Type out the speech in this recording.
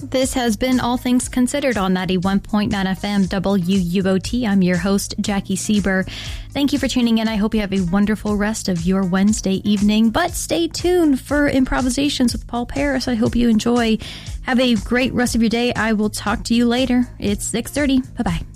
This has been All Things Considered on 91.9 FM WUOT. I'm your host, Jackie Sieber. Thank you for tuning in. I hope you have a wonderful rest of your Wednesday evening, but stay tuned for Improvisations with Paul Paris. I hope you enjoy. Have a great rest of your day. I will talk to you later. It's 6:30. Bye-bye.